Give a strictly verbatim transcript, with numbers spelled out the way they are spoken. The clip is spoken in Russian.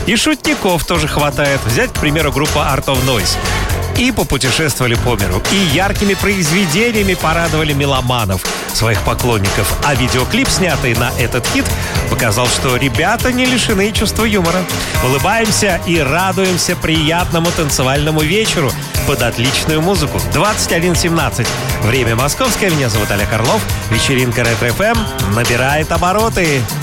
И шутников тоже хватает. Взять, к примеру, группу Art of Noise. И попутешествовали по миру. И яркими произведениями порадовали меломанов, своих поклонников. А видеоклип, снятый на этот хит, показал, что ребята не лишены чувства юмора. Улыбаемся и радуемся приятному танцевальному вечеру под отличную музыку. двадцать один семнадцать. Время московское. Меня зовут Олег Орлов. Вечеринка Ретро эф эм набирает обороты.